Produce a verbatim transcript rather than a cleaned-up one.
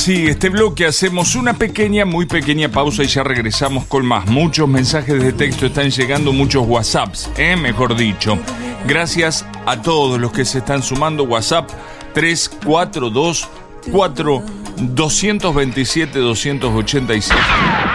Sí, este bloque hacemos una pequeña, muy pequeña pausa y ya regresamos con más. Muchos mensajes de texto están llegando, muchos WhatsApps, ¿eh? Mejor dicho. Gracias a todos los que se están sumando. WhatsApp tres cuatro dos cuatro dos dos siete dos ocho siete.